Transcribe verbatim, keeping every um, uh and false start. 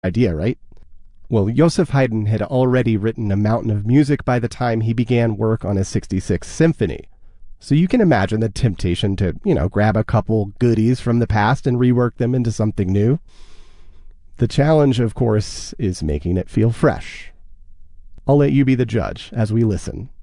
idea, right? Well, Joseph Haydn had already written a mountain of music by the time he began work on his sixty-sixth Symphony. So you can imagine the temptation to, you know, grab a couple goodies from the past and rework them into something new. The challenge, of course, is making it feel fresh. I'll let you be the judge as we listen.